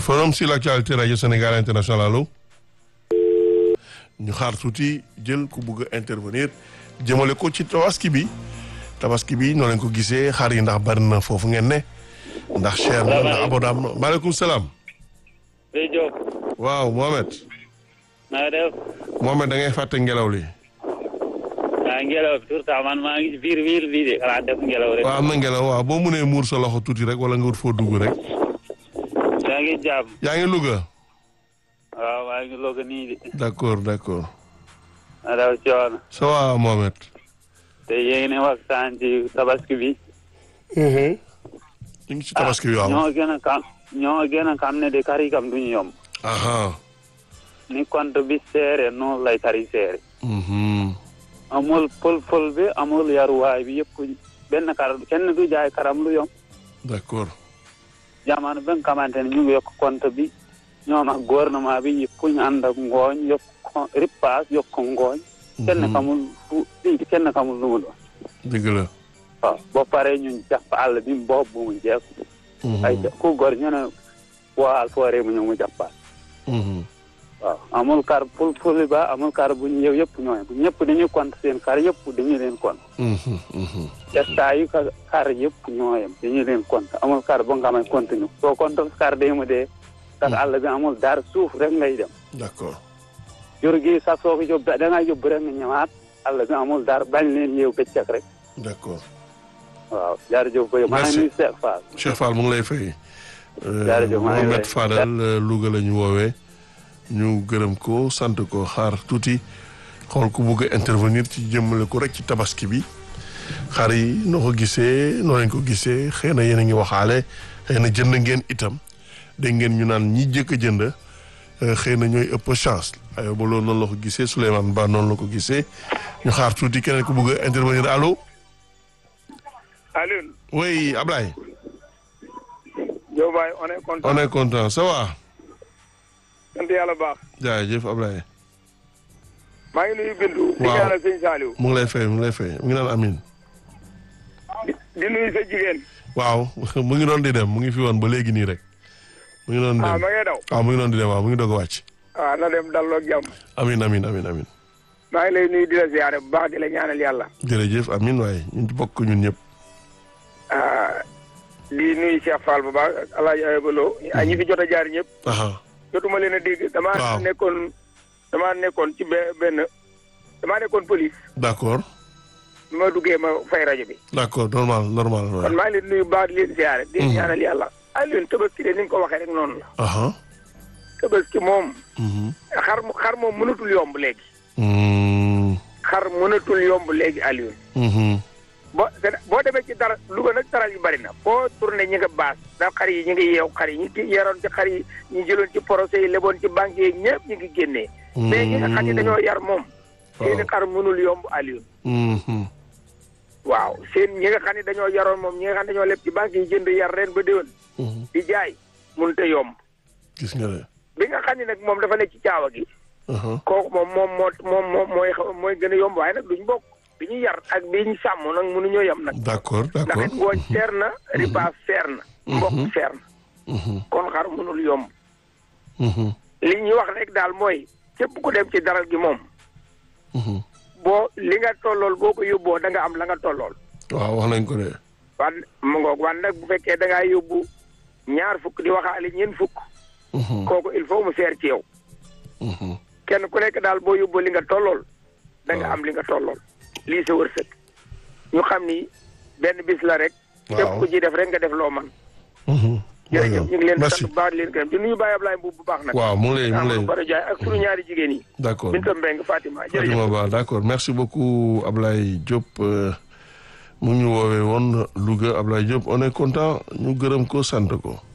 forum sur l'actualité rajo Sénégal international allo ñu xaar tuuti jël ku bugg a intervenir jëmale ko ci tabaski bi noo leen ko gisee xar yi ndax bari na foofu ngeen ne ndax cher na ndax abodam na maaleykum salaam. Diop. waaw Mohamed. na nga def. Mohamed da ngay fàtte ngelaw li. ngelaw bi surtout man maa ngi ci biir bii de xanaa def ngelaw rek. waaw am na ngelaw waaw boo mënee muur sa loxo tuuti rek wala nga wut foo dugg rek. yaa ngi jàmm. yaa ngi Louga. waaw maa ngi Louga nii de. d'accord. na daw coono. ça va Mohamed. te yéen a waxtaan ci tabaski bi. ñu ngi ci tabaski bi waaw. ñoo gën a xam ne de kari kam duñu yomb. ni compte bi seere noonu lay kari seere. amul fol bi amul yaruwaay bi yëpp benn kar kenn du jaay karam lu yomb. d'accord. jamono ba nga xamante ne ñu ngi yokk compte bi ñoom ak gouvernement bi yëpp ñu ànd ak ngooñ yokk ripaas yokk ngooñ. kenn xamul lu mu doon. dëgg la. waaw ba pare ñun jàpp àll bi boobu bu mu jeex. ay ku góor ñu ne waal foore mu ñëw mu jàppaat. waaw amul kar pul ba amul kar bu ñu yëpp ñooy bu ñëpp dañuy compte seen kar yëpp dañuy leen compte. état yu kar yëpp ñooyam dañuy leen compte amul kar ba nga xam ne compte ñu soo compte kar day mu dee. kar àll bi amul daar suuf rek ngay dem. d'accord. jur gi sax soo ko yóbbu da ngay yóbbu rek nga ñëwaat àll bi amul daar bañ leen yeew bëccëg rek. d'accord. waaw jërëjëf Boye. maa ngi nuyu Cheikh Fall. Cheikh Fall mu ngi lay fay. jërëjëf maa ngi lay Mohamed Fadel Louga la ñu woowee. ñu gërëm ko sant ko xaar tuuti xool ku bugg a intervenir ci jëmmale ko rek ci tabaski bi xar yi noo ko gisee noo leen ko gisee xëy na yéen a ngi waxaale xëy na jënd ngeen itam dégg ngeen ñu naan ñi jëkk a jënd xëy na ñooy ëpp chance aywa ba loolu noonu la ko gisee Souleymane Ba noonu la ko gisee ñu xaar tuuti keneen ku bugg a intervenir allo. Alioune. oui Ablaye. Diop Baye on est content. Ça va. sant yàlla baax. jaajëf Ablaye. maa ngi nuyu Bintu. waaw di ñaanal sëñ Saliou. mu ngi lay fay mu ngi naan amin. di nuyu sa jigéen. waaw mu ngi doon di dem mu ngi fi woon ba léegi nii rek. mu ngi doon di dem ma ngay daw. waaw mu ngi doon di dem waaw mu ngi doog a wàcc. na dem dalloo ak jàmm. amin. maa ngi lay nuyu di la ziare bu baax di la ñaanal yàlla. jërëjëf amin waaye ñun bokk ñun ñëpp. di nuyu Cheikh Fall bu baax ak El Hadj Ayba Lo ñi fi jot a jaar ñëpp. jotuma leen a dégg. damaa nekkoon ci benn damaa nekkoon police. d'accord. bi ma duggee ma fay rajo bi. d'accord normal. kon maa ngi leen nuyu baax di leen ziare. di ñaanal yàlla. Alioune tabaski de ni nga ko waxee rek noonu la. tabaski moom. xar moom mënatul yomb léegi. xar mënatul yomb léegi Alioune. boo demee ci dara Louga nag daral yu bari na foo tourné ñi nga baas ndax xar yi ñi ngi yeew xar yi ñi yaroon ci xar yi ñi jëloon ci procès yi leboon ci banque yi ñëpp ñi ngi génnee mais ñi nga xam ne dañoo yar moom seeni xar mënul yomb Alioune waaw ñi nga xam ne dañoo yaroon moom ñi nga xam ne dañoo leb ci banque yi jënd yar ren ba déwén di jaay mënut a yomb gis nga de bi nga xam ne nag moom dafa nekk ci caawa gi kooku moom mooy gën a yomb waaye nag duñ bokk bi ñu yar ak bi ñu sàmm nag mënuñoo yem nag. d'accord. ndax ngooñ seer na. ripaas seer na. mbokk seer na. kon xar mënul yomb. li ñuy wax rek daal mooy képp ku dem ci daral gi moom. li nga tollool boo ko yóbboo da nga am la nga tollool. waaw wax nañ ko de. mu ngoog wan nag bu fekkee da ngaa yóbbu 2 fukk di waxaale 4 fukk. kooku il faut mu seer ci yow. kenn ku nekk daal boo yóbboo li nga tollool. da nga am li nga tollool. lii sa wërsëg ñu xam ni benn bis la rek. waaw képp ku ci def rek nga def loo man. jërëjëf ñu ngi leen di sant bu baax di leen gërëm di nuyu Baye Ablaye bu baax nag. waaw mu ngi lay Baro Jaay ak sunu ñaari jigéen yi. d'accord Binta Mbengue Fatima jërëjëf Fatima Ba d'accord merci beaucoup Ablaye Diop mu ñu woowee woon Louga Ablaye Diop on est content ñu gërëm ko sant ko.